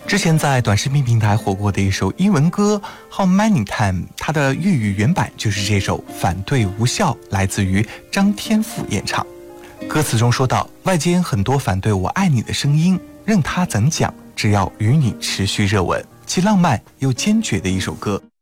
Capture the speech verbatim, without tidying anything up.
之前在短视频平台火过的一首英文歌 How Many Time， 它的粤语原版就是这首反对无效，来自于张天赋演唱。歌词中说到，外间很多反对我爱你的声音，任他怎讲，只要与你持续热吻，既浪漫又坚决的一首歌。